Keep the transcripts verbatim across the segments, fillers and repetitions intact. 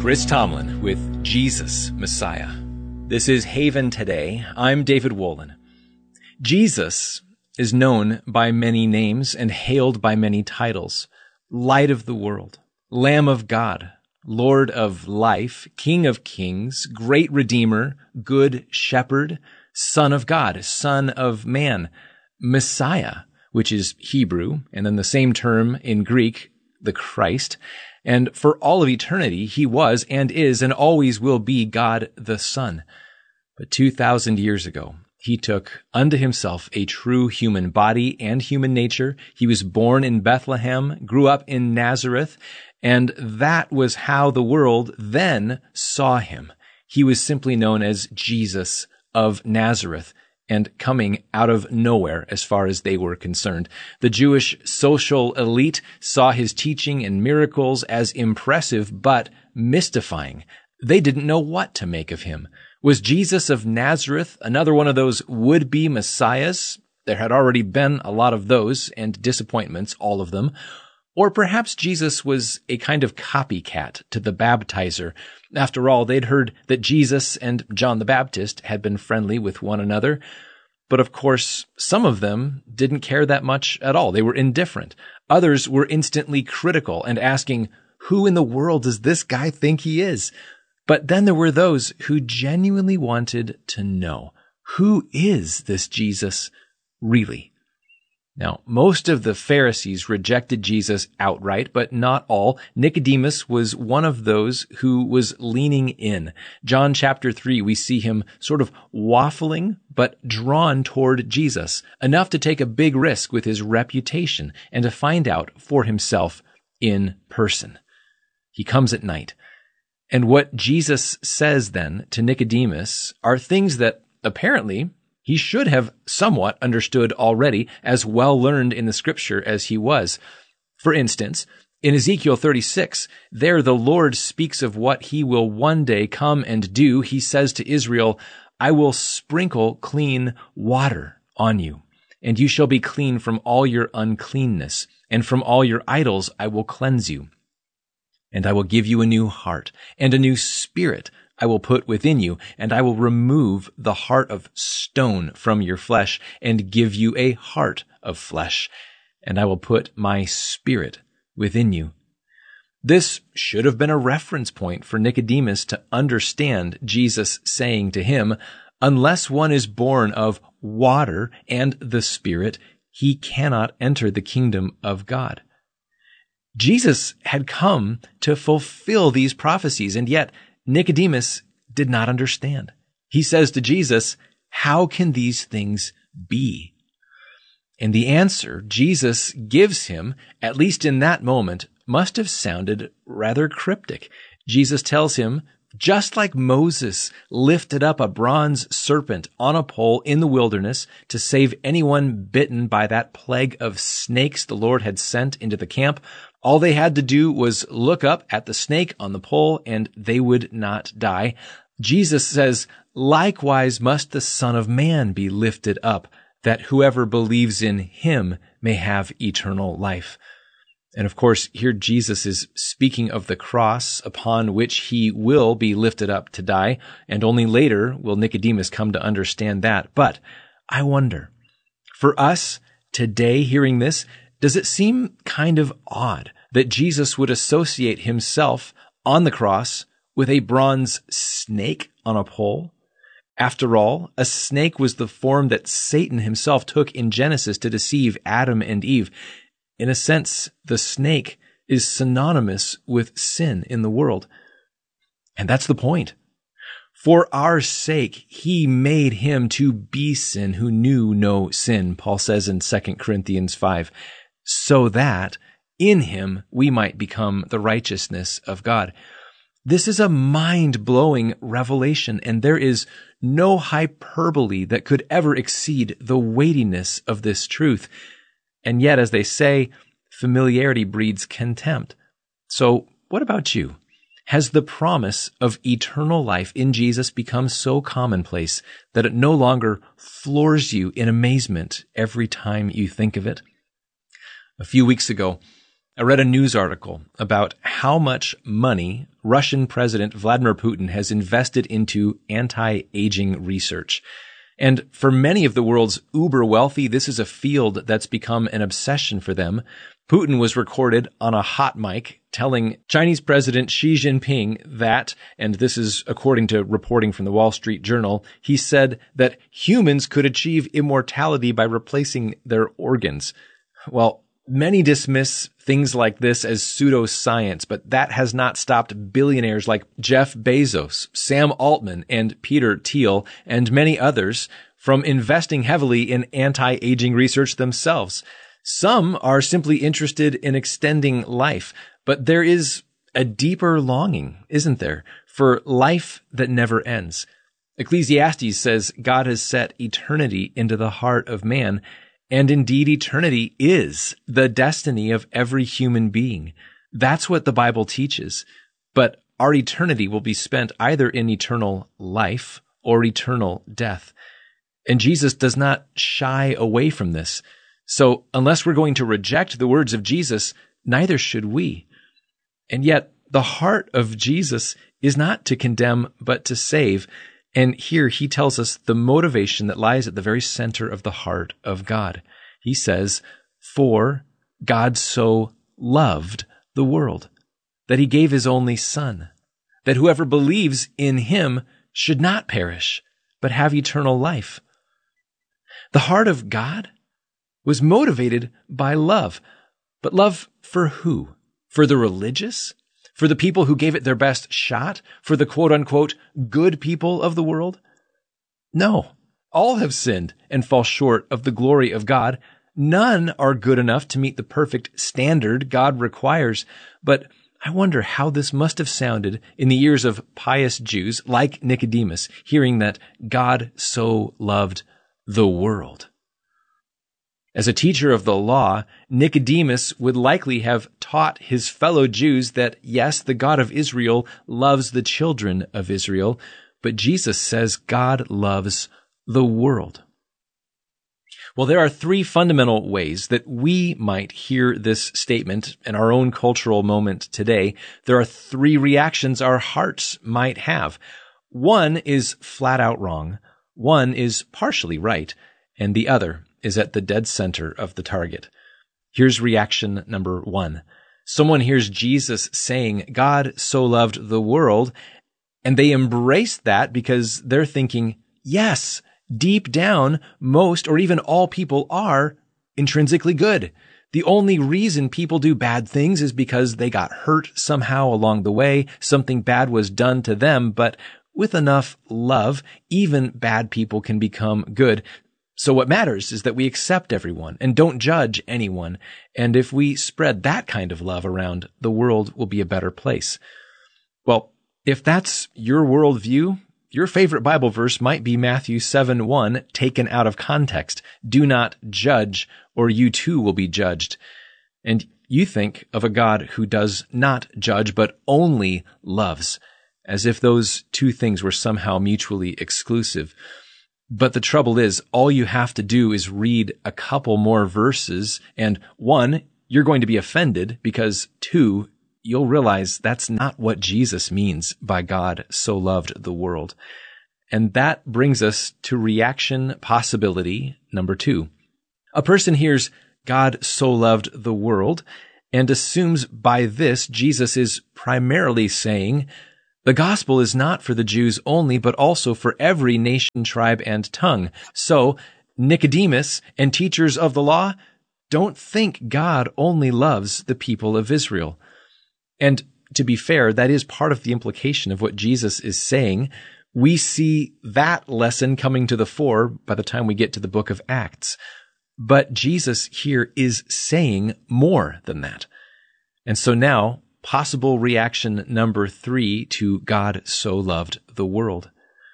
Chris Tomlin with Jesus Messiah. This is Haven Today. I'm David Wolin. Jesus is known by many names and hailed by many titles. Light of the world, Lamb of God, Lord of life, King of kings, great Redeemer, good shepherd, Son of God, Son of man, Messiah, which is Hebrew, and then the same term in Greek, the Christ. And for all of eternity, he was and is and always will be God the Son. But two thousand years ago, he took unto himself a true human body and human nature. He was born in Bethlehem, grew up in Nazareth, and that was how the world then saw him. He was simply known as Jesus of Nazareth, and coming out of nowhere as far as they were concerned. The Jewish social elite saw his teaching and miracles as impressive but mystifying. They didn't know what to make of him. Was Jesus of Nazareth another one of those would-be messiahs? There had already been a lot of those, and disappointments, all of them. Or perhaps Jesus was a kind of copycat to the baptizer. After all, they'd heard that Jesus and John the Baptist had been friendly with one another. But of course, some of them didn't care that much at all. They were indifferent. Others were instantly critical and asking, who in the world does this guy think he is? But then there were those who genuinely wanted to know, who is this Jesus really? Now, most of the Pharisees rejected Jesus outright, but not all. Nicodemus was one of those who was leaning in. John chapter three, we see him sort of waffling, but drawn toward Jesus, enough to take a big risk with his reputation and to find out for himself in person. He comes at night. And what Jesus says then to Nicodemus are things that apparently he should have somewhat understood already, as well learned in the scripture as he was. For instance, in Ezekiel thirty-six, there the Lord speaks of what he will one day come and do. He says to Israel, I will sprinkle clean water on you, and you shall be clean from all your uncleanness, and from all your idols I will cleanse you. And I will give you a new heart, and a new spirit I will put within you, and I will remove the heart of stone from your flesh and give you a heart of flesh, and I will put my spirit within you. This should have been a reference point for Nicodemus to understand Jesus saying to him, unless one is born of water and the Spirit, he cannot enter the kingdom of God. Jesus had come to fulfill these prophecies, and yet Nicodemus did not understand. He says to Jesus, how can these things be? And the answer Jesus gives him, at least in that moment, must have sounded rather cryptic. Jesus tells him, just like Moses lifted up a bronze serpent on a pole in the wilderness to save anyone bitten by that plague of snakes the Lord had sent into the camp, all they had to do was look up at the snake on the pole and they would not die. Jesus says, likewise must the Son of Man be lifted up, that whoever believes in him may have eternal life. And of course, here Jesus is speaking of the cross upon which he will be lifted up to die, and only later will Nicodemus come to understand that. But I wonder, for us today hearing this, does it seem kind of odd that Jesus would associate himself on the cross with a bronze snake on a pole? After all, a snake was the form that Satan himself took in Genesis to deceive Adam and Eve. In a sense, the snake is synonymous with sin in the world. And that's the point. For our sake, he made him to be sin who knew no sin, Paul says in Second Corinthians five, so that in him we might become the righteousness of God. This is a mind-blowing revelation, and there is no hyperbole that could ever exceed the weightiness of this truth. And yet, as they say, familiarity breeds contempt. So what about you? Has the promise of eternal life in Jesus become so commonplace that it no longer floors you in amazement every time you think of it? A few weeks ago, I read a news article about how much money Russian President Vladimir Putin has invested into anti-aging research. And for many of the world's uber wealthy, this is a field that's become an obsession for them. Putin was recorded on a hot mic telling Chinese President Xi Jinping that, and this is according to reporting from the Wall Street Journal, he said that humans could achieve immortality by replacing their organs. Well, many dismiss things like this as pseudoscience, but that has not stopped billionaires like Jeff Bezos, Sam Altman, and Peter Thiel, and many others from investing heavily in anti-aging research themselves. Some are simply interested in extending life, but there is a deeper longing, isn't there, for life that never ends. Ecclesiastes says God has set eternity into the heart of man, and indeed, eternity is the destiny of every human being. That's what the Bible teaches. But our eternity will be spent either in eternal life or eternal death. And Jesus does not shy away from this. So unless we're going to reject the words of Jesus, neither should we. And yet, the heart of Jesus is not to condemn, but to save. And here he tells us the motivation that lies at the very center of the heart of God. He says, "For God so loved the world, that he gave his only Son, that whoever believes in him should not perish, but have eternal life." The heart of God was motivated by love. But love for who? For the religious? For the people who gave it their best shot? For the quote-unquote good people of the world? No. All have sinned and fall short of the glory of God. None are good enough to meet the perfect standard God requires. But I wonder how this must have sounded in the ears of pious Jews like Nicodemus, hearing that God so loved the world. As a teacher of the law, Nicodemus would likely have taught his fellow Jews that, yes, the God of Israel loves the children of Israel, but Jesus says God loves the world. Well, there are three fundamental ways that we might hear this statement in our own cultural moment today. There are three reactions our hearts might have. One is flat out wrong, one is partially right, and the other is at the dead center of the target. Here's reaction number one. Someone hears Jesus saying, God so loved the world, and they embrace that because they're thinking, yes, deep down, most or even all people are intrinsically good. The only reason people do bad things is because they got hurt somehow along the way. Something bad was done to them, but with enough love, even bad people can become good. So what matters is that we accept everyone and don't judge anyone. And if we spread that kind of love around, the world will be a better place. Well, if that's your worldview, your favorite Bible verse might be Matthew seven one, taken out of context. Do not judge, or you too will be judged. And you think of a God who does not judge, but only loves, as if those two things were somehow mutually exclusive. But the trouble is, all you have to do is read a couple more verses, and one, you're going to be offended, because two, you'll realize that's not what Jesus means by God so loved the world. And that brings us to reaction possibility number two. A person hears God so loved the world and assumes by this Jesus is primarily saying, the gospel is not for the Jews only, but also for every nation, tribe, and tongue. So Nicodemus and teachers of the law don't think God only loves the people of Israel. And to be fair, that is part of the implication of what Jesus is saying. We see that lesson coming to the fore by the time we get to the book of Acts. But Jesus here is saying more than that. And so now, possible reaction number three to God so loved the world.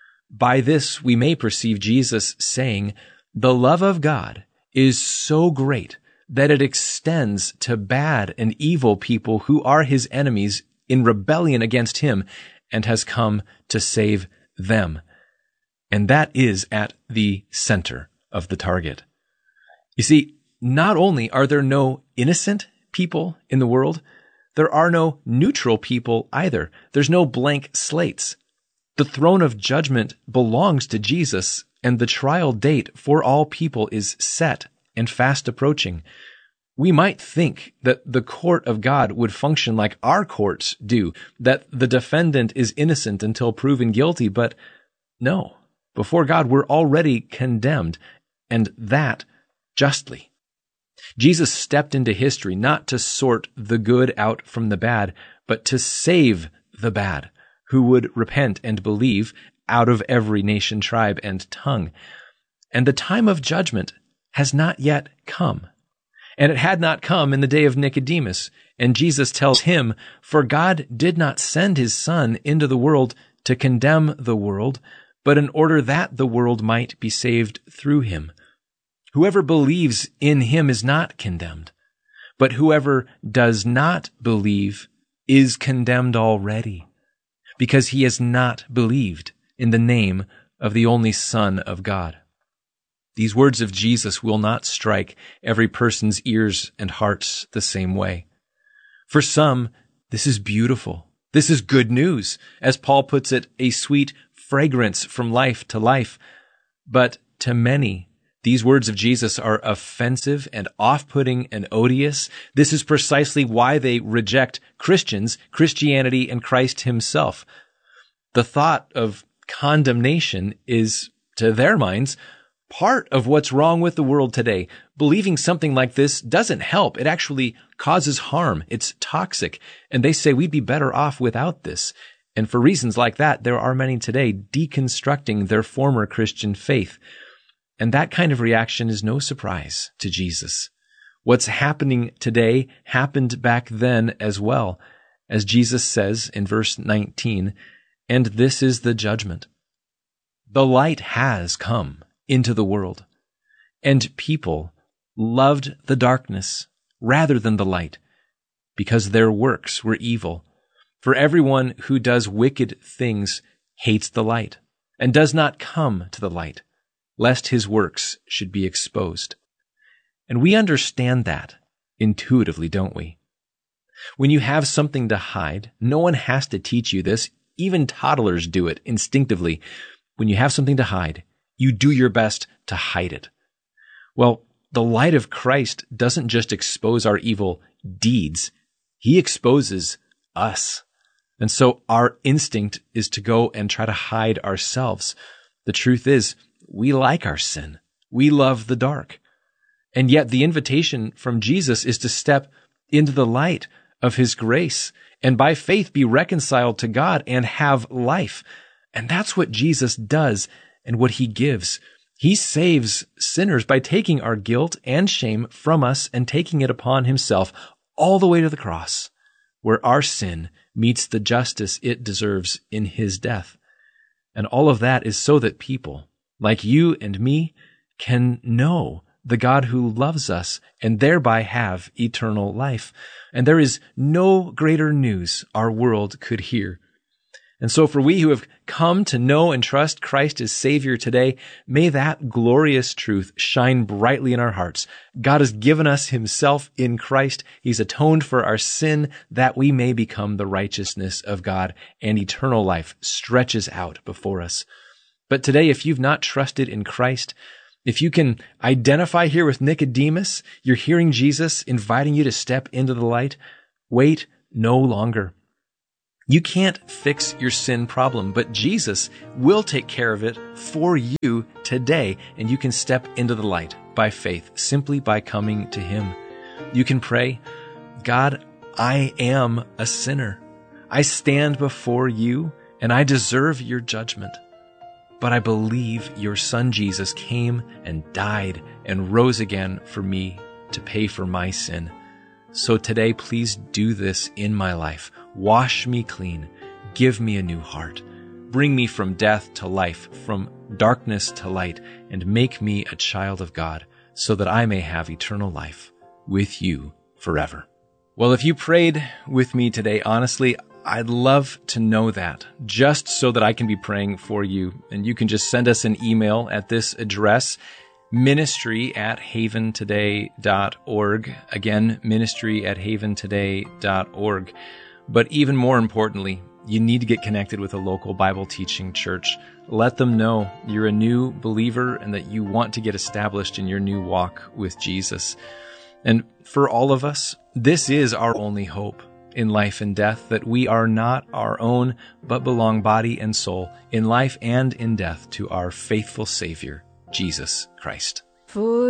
By this, we may perceive Jesus saying, the love of God is so great that it extends to bad and evil people who are his enemies in rebellion against him and has come to save them. And that is at the center of the target. You see, not only are there no innocent people in the world. There are no neutral people either. There's no blank slates. The throne of judgment belongs to Jesus, and the trial date for all people is set and fast approaching. We might think that the court of God would function like our courts do, that the defendant is innocent until proven guilty, but no. Before God, we're already condemned, and that justly. Jesus stepped into history not to sort the good out from the bad, but to save the bad, who would repent and believe out of every nation, tribe, and tongue. And the time of judgment has not yet come. And it had not come in the day of Nicodemus. And Jesus tells him, "For God did not send his Son into the world to condemn the world, but in order that the world might be saved through him. Whoever believes in him is not condemned, but whoever does not believe is condemned already, because he has not believed in the name of the only Son of God." These words of Jesus will not strike every person's ears and hearts the same way. For some, this is beautiful. This is good news. As Paul puts it, a sweet fragrance from life to life. But to many, these words of Jesus are offensive and off-putting and odious. This is precisely why they reject Christians, Christianity, and Christ himself. The thought of condemnation is, to their minds, part of what's wrong with the world today. Believing something like this doesn't help. It actually causes harm. It's toxic. And they say we'd be better off without this. And for reasons like that, there are many today deconstructing their former Christian faith. And that kind of reaction is no surprise to Jesus. What's happening today happened back then as well. As Jesus says in verse nineteen, "And this is the judgment. The light has come into the world, and people loved the darkness rather than the light, because their works were evil. For everyone who does wicked things hates the light, and does not come to the light, lest his works should be exposed." And we understand that intuitively, don't we? When you have something to hide, no one has to teach you this. Even toddlers do it instinctively. When you have something to hide, you do your best to hide it. Well, the light of Christ doesn't just expose our evil deeds. He exposes us. And so our instinct is to go and try to hide ourselves. The truth is, we like our sin. We love the dark. And yet the invitation from Jesus is to step into the light of his grace and by faith be reconciled to God and have life. And that's what Jesus does and what he gives. He saves sinners by taking our guilt and shame from us and taking it upon himself all the way to the cross, where our sin meets the justice it deserves in his death. And all of that is so that people like you and me can know the God who loves us and thereby have eternal life. And there is no greater news our world could hear. And so for we who have come to know and trust Christ as Savior today, may that glorious truth shine brightly in our hearts. God has given us himself in Christ. He's atoned for our sin that we may become the righteousness of God, and eternal life stretches out before us. But today, if you've not trusted in Christ, if you can identify here with Nicodemus, you're hearing Jesus inviting you to step into the light, wait no longer. You can't fix your sin problem, but Jesus will take care of it for you today, and you can step into the light by faith, simply by coming to him. You can pray, "God, I am a sinner. I stand before you, and I deserve your judgment. But I believe your Son Jesus came and died and rose again for me to pay for my sin. So today, please do this in my life. Wash me clean. Give me a new heart. Bring me from death to life, from darkness to light, and make me a child of God so that I may have eternal life with you forever." Well, if you prayed with me today, honestly, I'd love to know that, just so that I can be praying for you. And you can just send us an email at this address. ministry at haven today dot org. Again, ministry at haven today dot org. But even more importantly, you need to get connected with a local Bible teaching church. Let them know you're a new believer and that you want to get established in your new walk with Jesus. And for all of us, this is our only hope in life and death, that we are not our own, but belong body and soul in life and in death to our faithful Savior, Jesus Christ. For